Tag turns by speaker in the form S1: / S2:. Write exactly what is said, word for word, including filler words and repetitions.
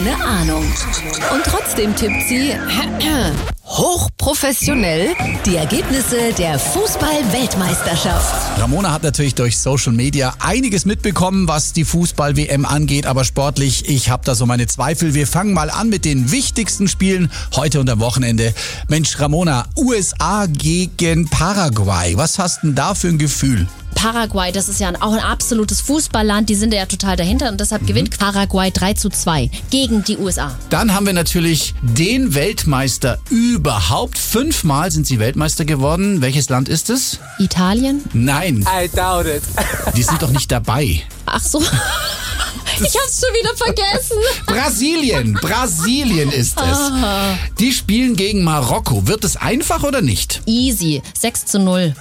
S1: keine Ahnung. Und trotzdem tippt sie hochprofessionell die Ergebnisse der Fußball-Weltmeisterschaft.
S2: Ramona hat natürlich durch Social Media einiges mitbekommen, was die Fußball-W M angeht, aber sportlich, ich habe da so meine Zweifel. Wir fangen mal an mit den wichtigsten Spielen heute und am Wochenende. Mensch, Ramona, U S A gegen Paraguay. Was hast denn da für ein Gefühl?
S3: Paraguay, das ist ja auch ein absolutes Fußballland, die sind ja total dahinter und deshalb mhm. gewinnt Paraguay drei zu zwei gegen die U S A.
S2: Dann haben wir natürlich den Weltmeister überhaupt. Fünfmal sind sie Weltmeister geworden. Welches Land ist es?
S3: Italien?
S2: Nein.
S4: I doubt it.
S2: Die sind doch nicht dabei.
S3: Ach so. Ich hab's schon wieder vergessen.
S2: Brasilien, Brasilien ist es. Die spielen gegen Marokko. Wird es einfach oder nicht?
S3: Easy, sechs zu null.